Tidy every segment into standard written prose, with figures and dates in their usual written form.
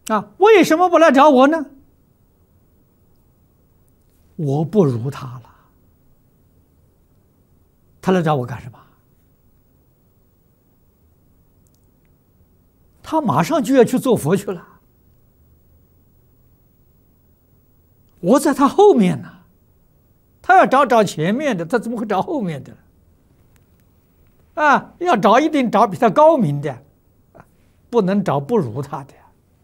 为什么不来找我呢？我不如他了，他来找我干什么？他马上就要去做佛去了，我在他后面呢。他要找前面的，他怎么会找后面的？要找一定找比他高明的，不能找不如他的。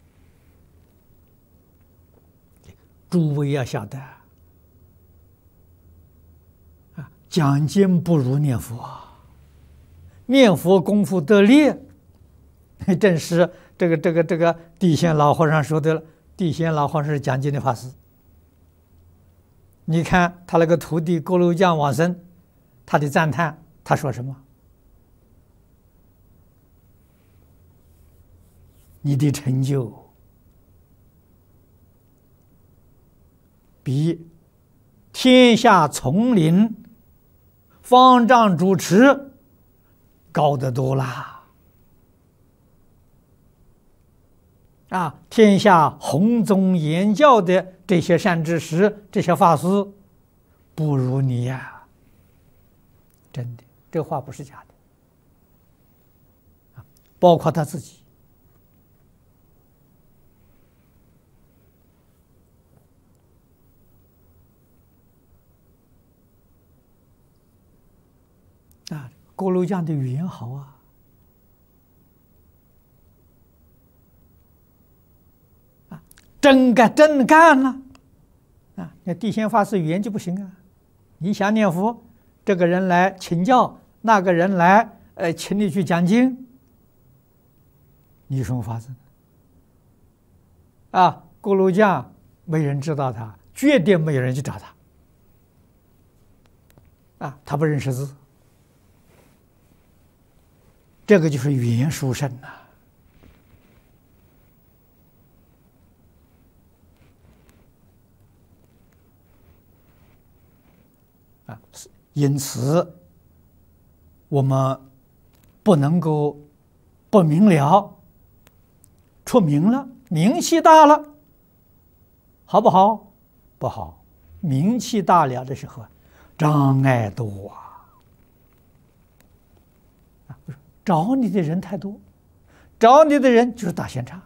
诸位要晓得，讲经不如念佛，念佛功夫得力。正是这个地仙老和尚说的了。地仙老和尚是讲经的法师。你看他那个徒弟锅炉匠往生，他的赞叹，他说什么？你的成就比天下丛林方丈主持高得多啦！天下弘宗言教的这些善知识、这些法师，不如你呀！真的，这话不是假的。包括他自己。锅炉匠的语言好啊。真干了。那地仙法师语言就不行啊。你想念佛，这个人来请教，那个人来请你去讲经，你有什么法子呢？锅炉匠没人知道他，绝对没有人去找他。他不认识字。这个就是语言殊胜呐。因此我们不能够不明了，出名了，名气大了，好不好？不好。名气大了的时候，障碍多找你的人太多，找你的人就是打闲岔。